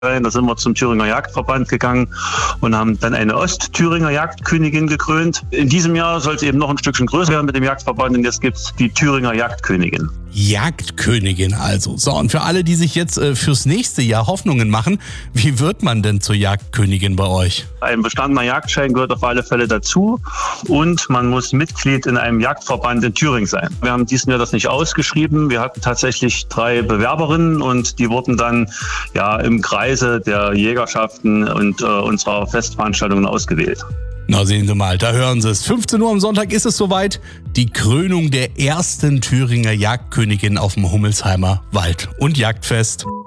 Da sind wir zum Thüringer Jagdverband gegangen und haben dann eine Ostthüringer Jagdkönigin gekrönt. In diesem Jahr soll es eben noch ein Stückchen größer werden mit dem Jagdverband und jetzt gibt es die Thüringer Jagdkönigin. Jagdkönigin also. So, und für alle, die sich jetzt fürs nächste Jahr Hoffnungen machen, wie wird man denn zur Jagdkönigin bei euch? Ein bestandener Jagdschein gehört auf alle Fälle dazu und man muss Mitglied in einem Jagdverband in Thüringen sein. Wir haben diesen Jahr das nicht ausgeschrieben. Wir hatten tatsächlich 3 Bewerberinnen und die wurden dann im Kreise der Jägerschaften und unserer Festveranstaltungen ausgewählt. Na, sehen Sie mal, da hören Sie es. 15 Uhr am Sonntag ist es soweit. Die Krönung der ersten Thüringer Jagdkönigin auf dem Hummelsheimer Wald- und Jagdfest.